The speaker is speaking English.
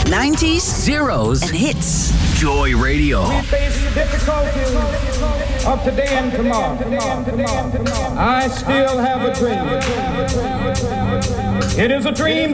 90s, zeros, and hits. Joy Radio. We face the difficulties of today and tomorrow. I still have a dream. It is a dream